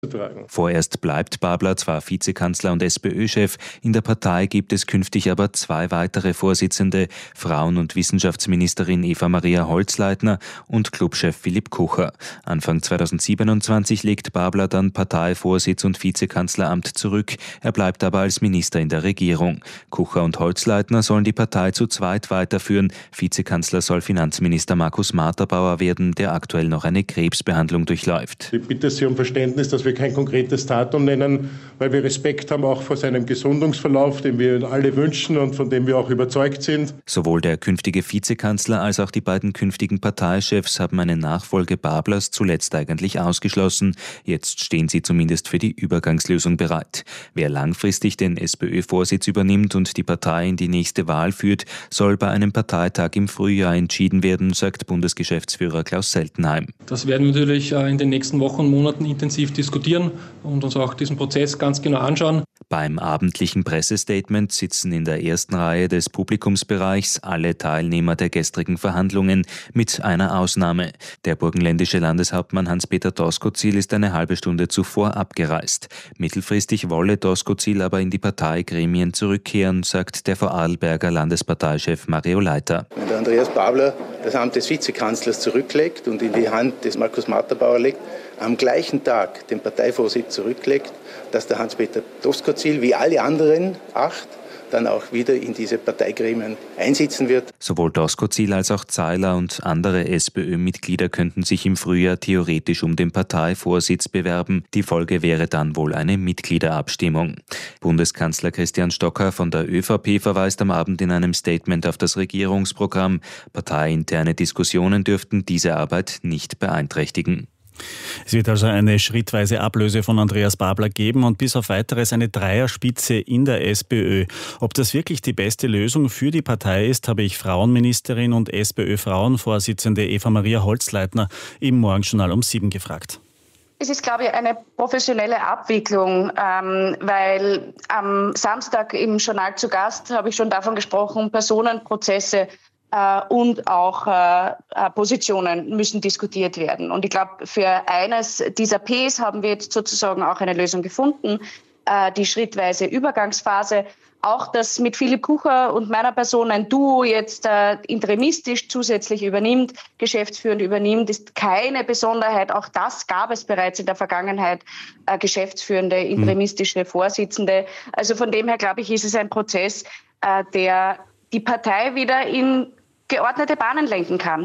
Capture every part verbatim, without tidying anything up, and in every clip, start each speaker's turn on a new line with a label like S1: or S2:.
S1: Vorerst bleibt Babler zwar Vizekanzler und SPÖ-Chef, in der Partei gibt es künftig aber zwei weitere Vorsitzende, Frauen- und Wissenschaftsministerin Eva-Maria Holzleitner und Clubchef Philipp Kucher. Anfang zweitausendsiebenundzwanzig legt Babler dann Parteivorsitz und Vizekanzleramt zurück, er bleibt aber als Minister in der Regierung. Kucher und Holzleitner sollen die Partei zu zweit weiterführen, Vizekanzler soll Finanzminister Markus Marterbauer werden, der aktuell noch eine Krebsbehandlung durchläuft.
S2: Ich bitte Sie um Verständnis, dass wir kein konkretes Datum nennen, weil wir Respekt haben auch vor seinem Gesundungsverlauf, den wir alle wünschen und von dem wir auch überzeugt sind.
S1: Sowohl der künftige Vizekanzler als auch die beiden künftigen Parteichefs haben eine Nachfolge Bablers zuletzt eigentlich ausgeschlossen. Jetzt stehen sie zumindest für die Übergangslösung bereit. Wer langfristig den SPÖ-Vorsitz übernimmt und die Partei in die nächste Wahl führt, soll bei einem Parteitag im Frühjahr entschieden werden, sagt Bundesgeschäftsführer Klaus Seltenheim.
S3: Das werden wir natürlich in den nächsten Wochen und Monaten intensiv diskutieren und uns auch diesen Prozess ganz genau anschauen.
S1: Beim abendlichen Pressestatement sitzen in der ersten Reihe des Publikumsbereichs alle Teilnehmer der gestrigen Verhandlungen, mit einer Ausnahme. Der burgenländische Landeshauptmann Hans-Peter Doskozil ist eine halbe Stunde zuvor abgereist. Mittelfristig wolle Doskozil aber in die Parteigremien zurückkehren, sagt der Vorarlberger Landesparteichef Mario Leiter.
S4: Wenn der Andreas Babler das Amt des Vizekanzlers zurücklegt und in die Hand des Markus Marterbauer legt, am gleichen Tag den Parteivorsitz zurücklegt, dass der Hans-Peter Doskozil wie alle anderen acht dann auch wieder in diese Parteigremien einsitzen wird.
S1: Sowohl Doskozil als auch Zeiler und andere SPÖ-Mitglieder könnten sich im Frühjahr theoretisch um den Parteivorsitz bewerben. Die Folge wäre dann wohl eine Mitgliederabstimmung. Bundeskanzler Christian Stocker von der ÖVP verweist am Abend in einem Statement auf das Regierungsprogramm. Parteiinterne Diskussionen dürften diese Arbeit nicht beeinträchtigen.
S5: Es wird also eine schrittweise Ablöse von Andreas Babler geben und bis auf Weiteres eine Dreierspitze in der SPÖ. Ob das wirklich die beste Lösung für die Partei ist, habe ich Frauenministerin und SPÖ-Frauenvorsitzende Eva-Maria Holzleitner im Morgenjournal um sieben gefragt.
S6: Es ist, glaube ich, eine professionelle Abwicklung, ähm, weil am Samstag im Journal zu Gast habe ich schon davon gesprochen, Personenprozesse äh, und auch äh, Positionen müssen diskutiert werden. Und ich glaube, für eines dieser Ps haben wir jetzt sozusagen auch eine Lösung gefunden, äh, die schrittweise Übergangsphase. Auch, dass mit Philipp Kucher und meiner Person ein Duo jetzt äh, interimistisch zusätzlich übernimmt, geschäftsführend übernimmt, ist keine Besonderheit. Auch das gab es bereits in der Vergangenheit, äh, geschäftsführende, interimistische Vorsitzende. Also von dem her, glaube ich, ist es ein Prozess, äh, der die Partei wieder in geordnete Bahnen lenken kann.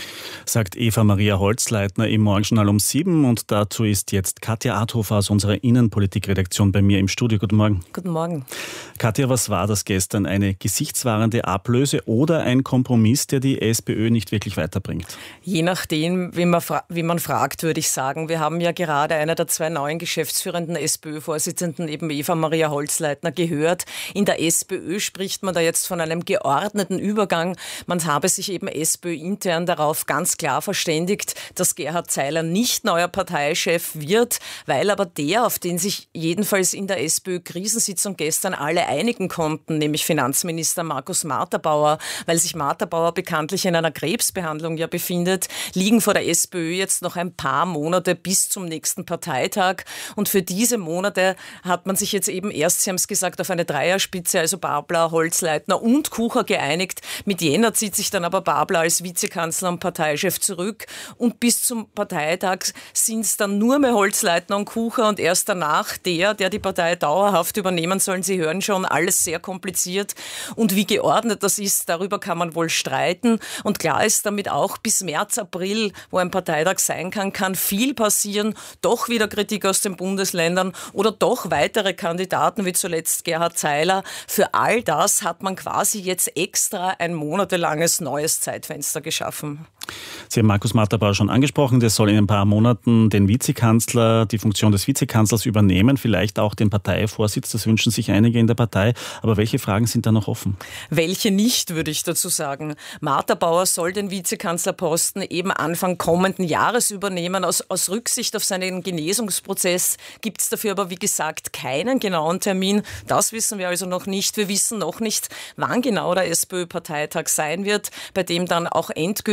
S5: Sagt Eva-Maria Holzleitner im Morgenjournal um sieben. Und dazu ist jetzt Katja Adhofer aus unserer Innenpolitikredaktion bei mir im Studio. Guten Morgen.
S7: Guten Morgen.
S5: Katja, was war das gestern? Eine gesichtswahrende Ablöse oder ein Kompromiss, der die SPÖ nicht wirklich weiterbringt?
S7: Je nachdem, wie man, fra- wie man fragt, würde ich sagen. Wir haben ja gerade eine der zwei neuen geschäftsführenden SPÖ-Vorsitzenden, eben Eva-Maria Holzleitner, gehört. In der SPÖ spricht man da jetzt von einem geordneten Übergang. Man habe sich eben SPÖ-intern darauf ganz klar verständigt, dass Gerhard Zeiler nicht neuer Parteichef wird, weil aber der, auf den sich jedenfalls in der SPÖ-Krisensitzung gestern alle einigen konnten, nämlich Finanzminister Markus Marterbauer, weil sich Marterbauer bekanntlich in einer Krebsbehandlung ja befindet, liegen vor der SPÖ jetzt noch ein paar Monate bis zum nächsten Parteitag. Und für diese Monate hat man sich jetzt eben erst, Sie haben es gesagt, auf eine Dreierspitze, also Babler, Holzleitner und Kucher geeinigt. Mit jener zieht sich dann aber Babler als Vizekanzler und Parteichef zurück und bis zum Parteitag sind es dann nur mehr Holzleitner und Kucher und erst danach der, der die Partei dauerhaft übernehmen soll. Sie hören schon, alles sehr kompliziert und wie geordnet das ist, darüber kann man wohl streiten und klar ist damit auch, bis März, April, wo ein Parteitag sein kann, kann viel passieren, doch wieder Kritik aus den Bundesländern oder doch weitere Kandidaten, wie zuletzt Gerhard Zeiler. Für all das hat man quasi jetzt extra ein monatelanges neues Zeitfenster geschaffen.
S5: Sie haben Markus Marterbauer schon angesprochen, der soll in ein paar Monaten den Vizekanzler, die Funktion des Vizekanzlers übernehmen, vielleicht auch den Parteivorsitz, das wünschen sich einige in der Partei. Aber welche Fragen sind da noch offen?
S7: Welche nicht, würde ich dazu sagen. Marterbauer soll den Vizekanzlerposten eben Anfang kommenden Jahres übernehmen. Aus, aus Rücksicht auf seinen Genesungsprozess gibt es dafür aber, wie gesagt, keinen genauen Termin. Das wissen wir also noch nicht. Wir wissen noch nicht, wann genau der SPÖ-Parteitag sein wird, bei dem dann auch endgültig die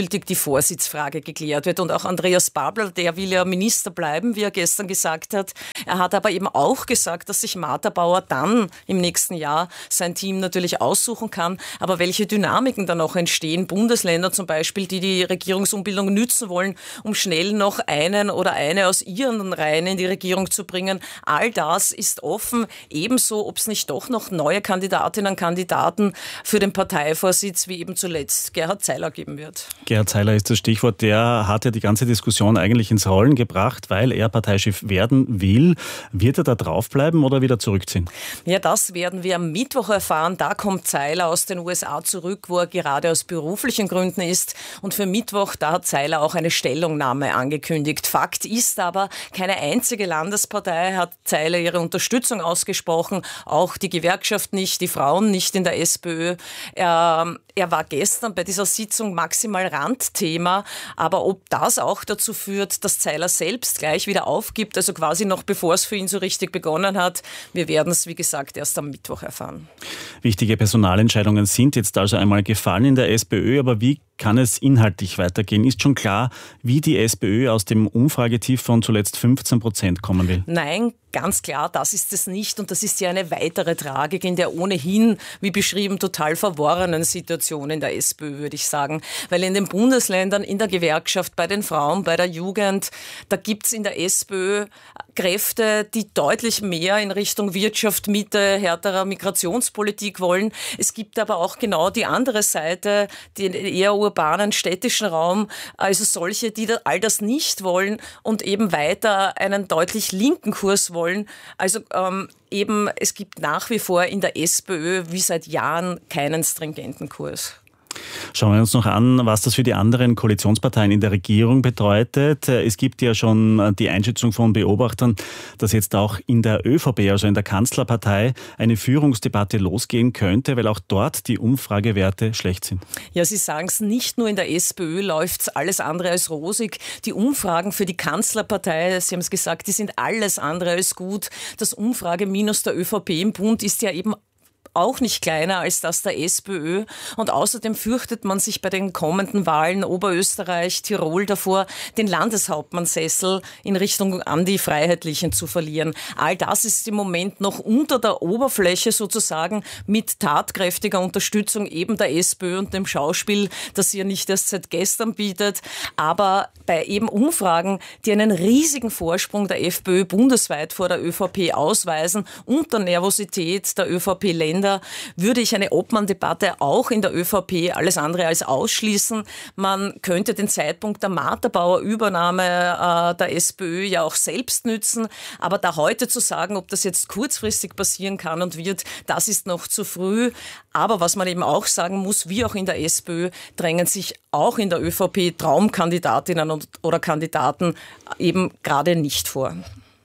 S7: Vorsitzfrage geklärt wird. Und auch Andreas Babler, der will ja Minister bleiben, wie er gestern gesagt hat. Er hat aber eben auch gesagt, dass sich Martha Bauer dann im nächsten Jahr sein Team natürlich aussuchen kann. Aber welche Dynamiken dann auch entstehen, Bundesländer zum Beispiel, die die Regierungsumbildung nützen wollen, um schnell noch einen oder eine aus ihren Reihen in die Regierung zu bringen, all das ist offen. Ebenso, ob es nicht doch noch neue Kandidatinnen und Kandidaten für den Parteivorsitz wie eben zuletzt Gerhard Zeiler geben wird.
S5: Gerhard Zeiler ist das Stichwort. Der hat ja die ganze Diskussion eigentlich ins Rollen gebracht, weil er Parteichef werden will. Wird er da draufbleiben oder wieder zurückziehen?
S7: Ja, das werden wir am Mittwoch erfahren. Da kommt Zeiler aus den U S A zurück, wo er gerade aus beruflichen Gründen ist. Und für Mittwoch, da hat Zeiler auch eine Stellungnahme angekündigt. Fakt ist aber, keine einzige Landespartei hat Zeiler ihre Unterstützung ausgesprochen. Auch die Gewerkschaft nicht, die Frauen nicht in der SPÖ. Er, er war gestern bei dieser Sitzung maximal Randthema. Aber ob das auch dazu führt, dass Zeiler selbst gleich wieder aufgibt, also quasi noch bevor es für ihn so richtig begonnen hat, wir werden es, wie gesagt, erst am Mittwoch erfahren.
S5: Wichtige Personalentscheidungen sind jetzt also einmal gefallen in der SPÖ, aber wie kann es inhaltlich weitergehen? Ist schon klar, wie die SPÖ aus dem Umfragetief von zuletzt fünfzehn Prozent kommen will?
S7: Nein, ganz klar, das ist es nicht. Und das ist ja eine weitere Tragik in der ohnehin, wie beschrieben, total verworrenen Situation in der SPÖ, würde ich sagen. Weil in den Bundesländern, in der Gewerkschaft, bei den Frauen, bei der Jugend, da gibt es in der SPÖ Kräfte, die deutlich mehr in Richtung Wirtschaft, Mitte, härterer Migrationspolitik wollen. Es gibt aber auch genau die andere Seite, die eher urbanen, städtischen Raum, also solche, die all das nicht wollen und eben weiter einen deutlich linken Kurs wollen. Also ähm, eben, es gibt nach wie vor in der SPÖ wie seit Jahren keinen stringenten Kurs.
S5: Schauen wir uns noch an, was das für die anderen Koalitionsparteien in der Regierung bedeutet. Es gibt ja schon die Einschätzung von Beobachtern, dass jetzt auch in der ÖVP, also in der Kanzlerpartei, eine Führungsdebatte losgehen könnte, weil auch dort die Umfragewerte schlecht sind.
S7: Ja, Sie sagen es, nicht nur in der SPÖ läuft es alles andere als rosig. Die Umfragen für die Kanzlerpartei, Sie haben es gesagt, die sind alles andere als gut. Das Umfrageminus der ÖVP im Bund ist ja eben auch nicht kleiner als das der SPÖ. Und außerdem fürchtet man sich bei den kommenden Wahlen Oberösterreich, Tirol davor, den Landeshauptmannsessel in Richtung an die Freiheitlichen zu verlieren. All das ist im Moment noch unter der Oberfläche sozusagen mit tatkräftiger Unterstützung eben der SPÖ und dem Schauspiel, das sie ja nicht erst seit gestern bietet. Aber bei eben Umfragen, die einen riesigen Vorsprung der FPÖ bundesweit vor der ÖVP ausweisen und der Nervosität der ÖVP-Länder, würde ich eine Obmann-Debatte auch in der ÖVP alles andere als ausschließen. Man könnte den Zeitpunkt der Martha Bauer Übernahme äh, der SPÖ ja auch selbst nützen. Aber da heute zu sagen, ob das jetzt kurzfristig passieren kann und wird, das ist noch zu früh. Aber was man eben auch sagen muss, wie auch in der SPÖ, drängen sich auch in der ÖVP Traumkandidatinnen und, oder Kandidaten eben gerade nicht vor.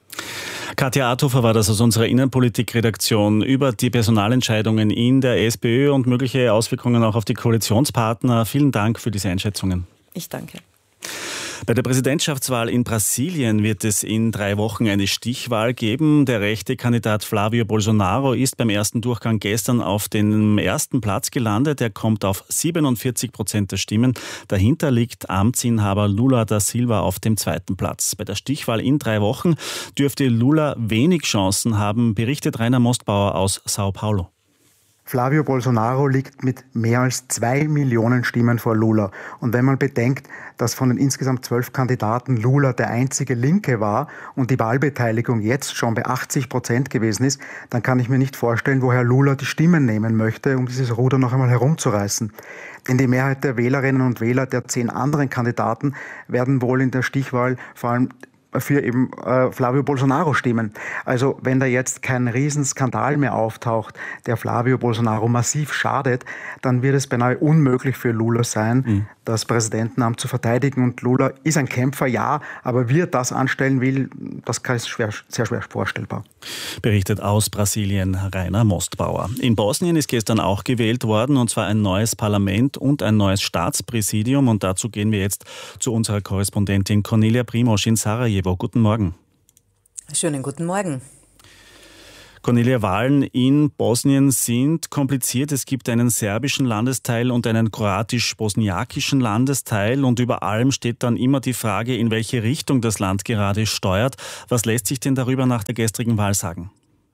S5: Katja Arthofer war das aus unserer Innenpolitik-Redaktion über die Personalentscheidungen in der SPÖ und mögliche Auswirkungen auch auf die Koalitionspartner. Vielen Dank für diese Einschätzungen.
S7: Ich danke.
S5: Bei der Präsidentschaftswahl in Brasilien wird es in drei Wochen eine Stichwahl geben. Der rechte Kandidat Flavio Bolsonaro ist beim ersten Durchgang gestern auf dem ersten Platz gelandet. Er kommt auf siebenundvierzig Prozent der Stimmen. Dahinter liegt Amtsinhaber Lula da Silva auf dem zweiten Platz. Bei der Stichwahl in drei Wochen dürfte Lula wenig Chancen haben, berichtet Rainer Mostbauer aus Sao Paulo.
S8: Flavio Bolsonaro liegt mit mehr als zwei Millionen Stimmen vor Lula. Und wenn man bedenkt, dass von den insgesamt zwölf Kandidaten Lula der einzige Linke war und die Wahlbeteiligung jetzt schon bei achtzig Prozent gewesen ist, dann kann ich mir nicht vorstellen, woher Lula die Stimmen nehmen möchte, um dieses Ruder noch einmal herumzureißen. Denn die Mehrheit der Wählerinnen und Wähler der zehn anderen Kandidaten werden wohl in der Stichwahl vor allem für eben äh, Flavio Bolsonaro stimmen. Also wenn da jetzt kein Riesenskandal mehr auftaucht, der Flavio Bolsonaro massiv schadet, dann wird es beinahe unmöglich für Lula sein, mhm. das Präsidentenamt zu verteidigen. Und Lula ist ein Kämpfer, ja, aber wie er das anstellen will, das ist schwer, sehr schwer vorstellbar.
S5: Berichtet aus Brasilien Rainer Mostbauer. In Bosnien ist gestern auch gewählt worden, und zwar ein neues Parlament und ein neues Staatspräsidium. Und dazu gehen wir jetzt zu unserer Korrespondentin Cornelia Primož in Sarajevo. Guten Morgen.
S9: Schönen guten Morgen.
S5: Cornelia, Wahlen in Bosnien sind kompliziert. Es gibt einen serbischen Landesteil und einen kroatisch-bosniakischen Landesteil und über allem steht dann immer die Frage, in welche Richtung das Land gerade steuert. Was lässt sich denn darüber nach der gestrigen Wahl sagen?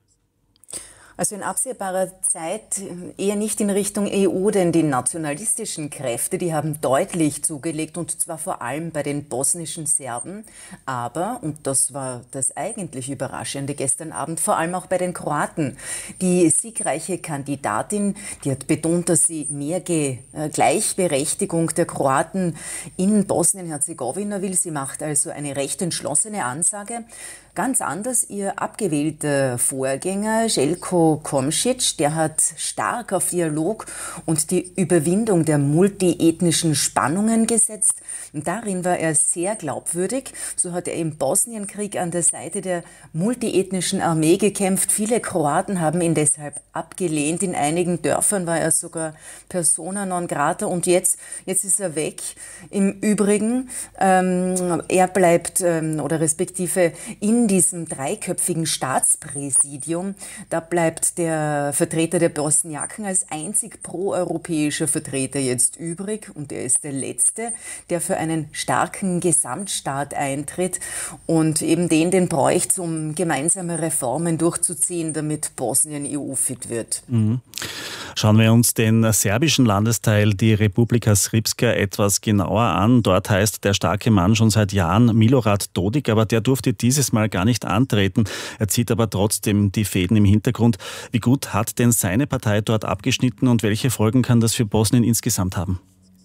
S9: Also in absehbarer Zeit eher nicht in Richtung E U, denn die nationalistischen Kräfte, die haben deutlich zugelegt und zwar vor allem bei den bosnischen Serben, aber, und das war das eigentlich Überraschende gestern Abend, vor allem auch bei den Kroaten. Die siegreiche Kandidatin, die hat betont, dass sie mehr Ge- äh, Gleichberechtigung der Kroaten in Bosnien-Herzegowina will. Sie macht also eine recht entschlossene Ansage. Ganz anders ihr abgewählter Vorgänger, Željko Komšić, der hat stark auf Dialog und die Überwindung der multiethnischen Spannungen gesetzt. Und darin war er sehr glaubwürdig. So hat er im Bosnienkrieg an der Seite der multiethnischen Armee gekämpft. Viele Kroaten haben ihn deshalb abgelehnt. In einigen Dörfern war er sogar persona non grata. Und jetzt, jetzt ist er weg. Im Übrigen, ähm, er bleibt ähm, oder respektive in diesem dreiköpfigen Staatspräsidium, da bleibt der Vertreter der Bosniaken als einzig proeuropäischer Vertreter jetzt übrig und er ist der Letzte, der für einen starken Gesamtstaat eintritt und eben den, den bräuchte, um gemeinsame Reformen durchzuziehen, damit Bosnien E U-fit wird.
S5: Mhm. Schauen wir uns den serbischen Landesteil, die Republika Srpska, etwas genauer an. Dort heißt der starke Mann schon seit Jahren Milorad Dodik, aber der durfte dieses Mal gar nicht antreten. Er zieht aber trotzdem die Fäden im Hintergrund. Wie gut hat denn seine Partei dort abgeschnitten und welche Folgen kann das für Bosnien insgesamt haben?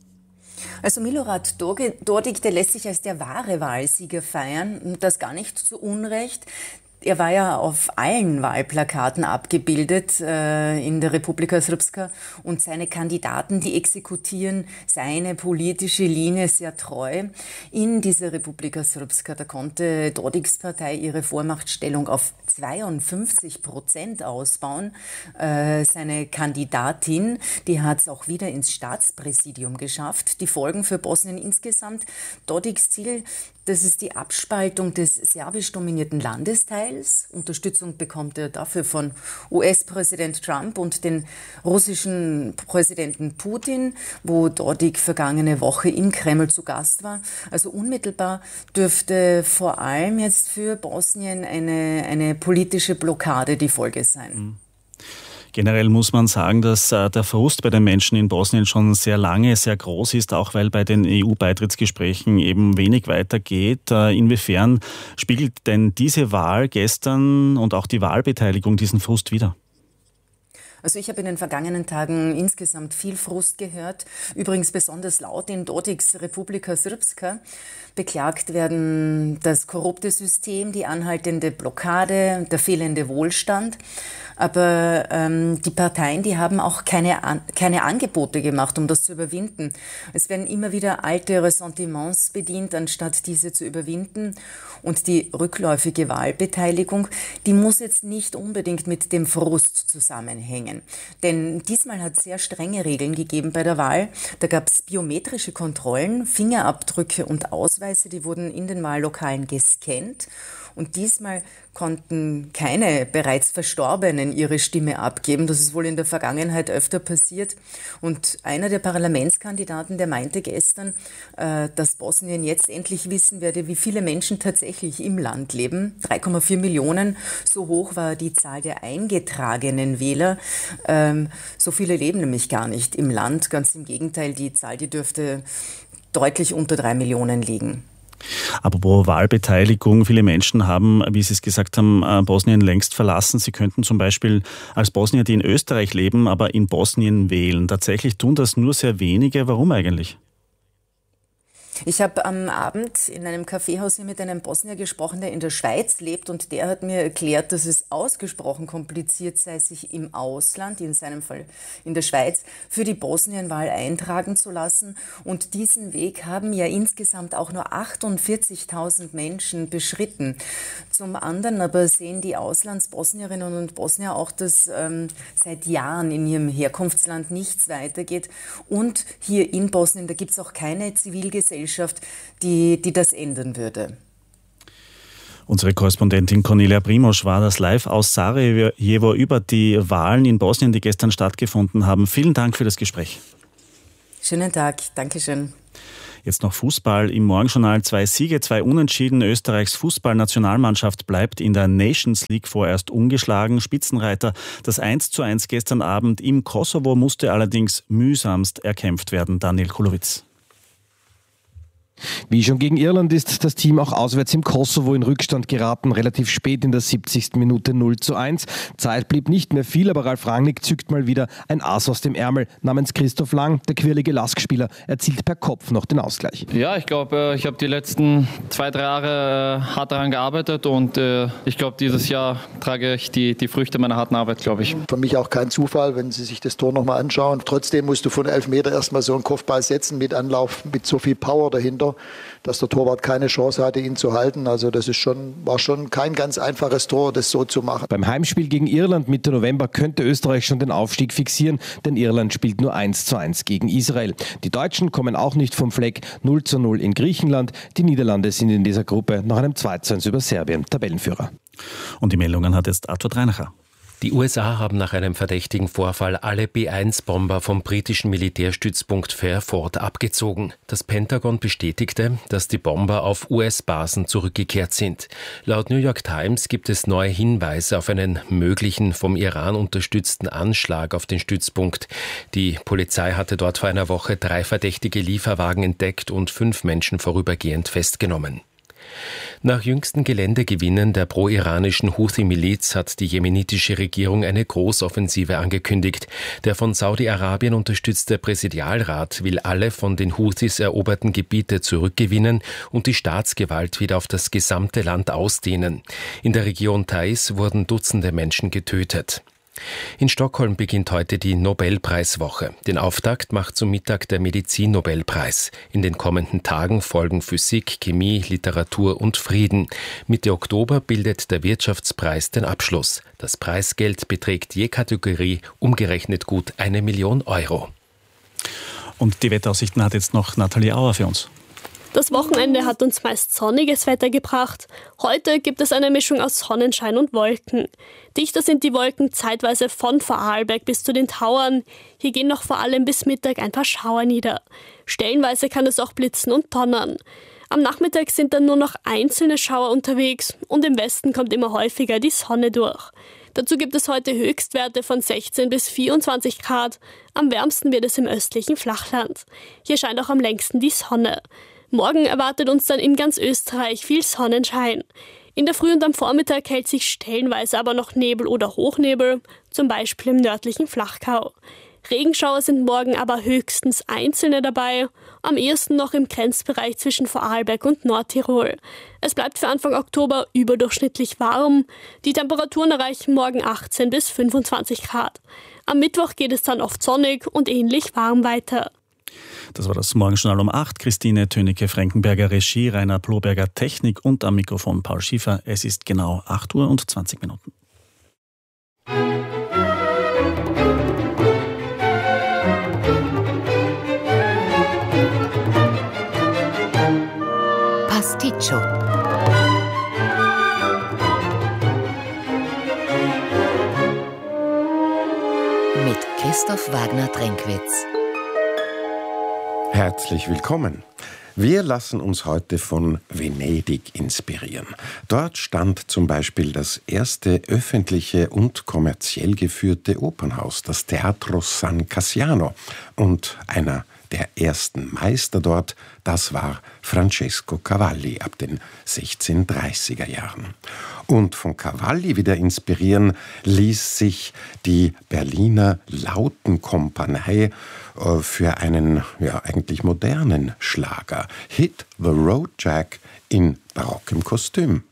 S9: Also Milorad Dodik, der lässt sich als der wahre Wahlsieger feiern und das gar nicht zu Unrecht. Er war ja auf allen Wahlplakaten abgebildet äh, in der Republika Srpska und seine Kandidaten, die exekutieren seine politische Linie sehr treu. In dieser Republika Srpska, da konnte Dodiks Partei ihre Vormachtstellung auf zweiundfünfzig Prozent ausbauen. Äh, seine Kandidatin, die hat es auch wieder ins Staatspräsidium geschafft. Die Folgen für Bosnien insgesamt. Dodiks Ziel, das ist die Abspaltung des serbisch dominierten Landesteils. Unterstützung bekommt er dafür von U S-Präsident Trump und den russischen Präsidenten Putin, wo Dodik vergangene Woche im Kreml zu Gast war. Also unmittelbar dürfte vor allem jetzt für Bosnien eine, eine politische Blockade die Folge sein.
S5: Mhm. Generell muss man sagen, dass äh, der Frust bei den Menschen in Bosnien schon sehr lange sehr groß ist, auch weil bei den E U-Beitrittsgesprächen eben wenig weitergeht. Äh, inwiefern spiegelt denn diese Wahl gestern und auch die Wahlbeteiligung diesen Frust wider?
S9: Also ich habe in den vergangenen Tagen insgesamt viel Frust gehört. Übrigens besonders laut in Dodiks Republika Srpska. Beklagt werden das korrupte System, die anhaltende Blockade, der fehlende Wohlstand. Aber ähm, die Parteien, die haben auch keine, an, keine Angebote gemacht, um das zu überwinden. Es werden immer wieder alte Ressentiments bedient, anstatt diese zu überwinden. Und die rückläufige Wahlbeteiligung, die muss jetzt nicht unbedingt mit dem Frust zusammenhängen. Denn diesmal hat es sehr strenge Regeln gegeben bei der Wahl. Da gab es biometrische Kontrollen, Fingerabdrücke und Ausweise, die wurden in den Wahllokalen gescannt. Und diesmal konnten keine bereits Verstorbenen ihre Stimme abgeben. Das ist wohl in der Vergangenheit öfter passiert. Und einer der Parlamentskandidaten, der meinte gestern, äh, dass Bosnien jetzt endlich wissen werde, wie viele Menschen tatsächlich im Land leben. drei Komma vier Millionen, so hoch war die Zahl der eingetragenen Wähler. Ähm, so viele leben nämlich gar nicht im Land. Ganz im Gegenteil, die Zahl, die dürfte deutlich unter drei Millionen liegen.
S5: Apropos Wahlbeteiligung, viele Menschen haben, wie Sie es gesagt haben, Bosnien längst verlassen. Sie könnten zum Beispiel als Bosnier, die in Österreich leben, aber in Bosnien wählen. Tatsächlich tun das nur sehr wenige. Warum eigentlich?
S9: Ich habe am Abend in einem Kaffeehaus hier mit einem Bosnier gesprochen, der in der Schweiz lebt und der hat mir erklärt, dass es ausgesprochen kompliziert sei, sich im Ausland, in seinem Fall in der Schweiz, für die Bosnienwahl eintragen zu lassen. Und diesen Weg haben ja insgesamt auch nur achtundvierzigtausend Menschen beschritten. Zum anderen aber sehen die Auslandsbosnierinnen und Bosnier auch, dass ähm, seit Jahren in ihrem Herkunftsland nichts weitergeht. Und hier in Bosnien, da gibt es auch keine Zivilgesellschaft, Die, die das ändern würde.
S5: Unsere Korrespondentin Cornelia Primosch war das live aus Sarajevo über die Wahlen in Bosnien, die gestern stattgefunden haben. Vielen Dank für das Gespräch.
S9: Schönen Tag, Dankeschön.
S5: Jetzt noch Fußball. Im Morgenjournal zwei Siege, zwei Unentschieden. Österreichs Fußballnationalmannschaft bleibt in der Nations League vorerst ungeschlagen. Spitzenreiter. Das eins zu eins gestern Abend im Kosovo musste allerdings mühsamst erkämpft werden. Daniel Kulowitz.
S10: Wie schon gegen Irland ist das Team auch auswärts im Kosovo in Rückstand geraten, relativ spät in der siebzigsten Minute null zu eins. Zeit blieb nicht mehr viel, aber Ralf Rangnick zückt mal wieder ein Ass aus dem Ärmel. Namens Christoph Lang, der quirlige Lask-Spieler, erzielt per Kopf noch den Ausgleich.
S11: Ja, ich glaube, ich habe die letzten zwei, drei Jahre hart daran gearbeitet und ich glaube, dieses Jahr trage ich die, die Früchte meiner harten Arbeit, glaube ich.
S12: Für mich auch kein Zufall, wenn Sie sich das Tor nochmal anschauen. Trotzdem musst du von elf Meter erstmal so einen Kopfball setzen mit Anlauf, mit so viel Power dahinter, dass der Torwart keine Chance hatte, ihn zu halten. Also das ist schon, war schon kein ganz einfaches Tor, das so zu machen.
S10: Beim Heimspiel gegen Irland Mitte November könnte Österreich schon den Aufstieg fixieren, denn Irland spielt nur eins zu eins gegen Israel. Die Deutschen kommen auch nicht vom Fleck, null zu null in Griechenland. Die Niederlande sind in dieser Gruppe nach einem zwei zu eins über Serbien Tabellenführer.
S5: Und die Meldungen hat jetzt Arthur Dreinacher.
S13: Die U S A haben nach einem verdächtigen Vorfall alle B eins Bomber vom britischen Militärstützpunkt Fairford abgezogen. Das Pentagon bestätigte, dass die Bomber auf U S-Basen zurückgekehrt sind. Laut New York Times gibt es neue Hinweise auf einen möglichen vom Iran unterstützten Anschlag auf den Stützpunkt. Die Polizei hatte dort vor einer Woche drei verdächtige Lieferwagen entdeckt und fünf Menschen vorübergehend festgenommen. Nach jüngsten Geländegewinnen der pro-iranischen Houthi-Miliz hat die jemenitische Regierung eine Großoffensive angekündigt. Der von Saudi-Arabien unterstützte Präsidialrat will alle von den Houthis eroberten Gebiete zurückgewinnen und die Staatsgewalt wieder auf das gesamte Land ausdehnen. In der Region Taiz wurden Dutzende Menschen getötet. In Stockholm beginnt heute die Nobelpreiswoche. Den Auftakt macht zum Mittag der Medizin-Nobelpreis. In den kommenden Tagen folgen Physik, Chemie, Literatur und Frieden. Mitte Oktober bildet der Wirtschaftspreis den Abschluss. Das Preisgeld beträgt je Kategorie umgerechnet gut eine Million Euro.
S5: Und die Wetteraussichten hat jetzt noch Nathalie Auer für uns.
S14: Das Wochenende hat uns meist sonniges Wetter gebracht. Heute gibt es eine Mischung aus Sonnenschein und Wolken. Dichter sind die Wolken zeitweise von Vorarlberg bis zu den Tauern. Hier gehen noch vor allem bis Mittag ein paar Schauer nieder. Stellenweise kann es auch blitzen und donnern. Am Nachmittag sind dann nur noch einzelne Schauer unterwegs und im Westen kommt immer häufiger die Sonne durch. Dazu gibt es heute Höchstwerte von sechzehn bis vierundzwanzig Grad. Am wärmsten wird es im östlichen Flachland. Hier scheint auch am längsten die Sonne. Morgen erwartet uns dann in ganz Österreich viel Sonnenschein. In der Früh und am Vormittag hält sich stellenweise aber noch Nebel oder Hochnebel, zum Beispiel im nördlichen Flachgau. Regenschauer sind morgen aber höchstens einzelne dabei, am ehesten noch im Grenzbereich zwischen Vorarlberg und Nordtirol. Es bleibt für Anfang Oktober überdurchschnittlich warm. Die Temperaturen erreichen morgen achtzehn bis fünfundzwanzig Grad. Am Mittwoch geht es dann oft sonnig und ähnlich warm weiter.
S5: Das war das Morgenjournal um acht. Christine Tönecke-Frankenberger Regie, Rainer Ploberger Technik und am Mikrofon Paul Schiefer. Es ist genau acht Uhr und zwanzig Minuten.
S15: Pasticcio. Mit Christoph Wagner-Trenkwitz.
S16: Herzlich willkommen. Wir lassen uns heute von Venedig inspirieren. Dort stand zum Beispiel das erste öffentliche und kommerziell geführte Opernhaus, das Teatro San Cassiano. Und einer der ersten Meister dort, das war Francesco Cavalli ab den sechzehnhundertdreißiger Jahren. Und von Cavalli wieder inspirieren ließ sich die Berliner Lautenkompanie äh, für einen ja, eigentlich modernen Schlager. Hit the Road Jack in barockem Kostüm.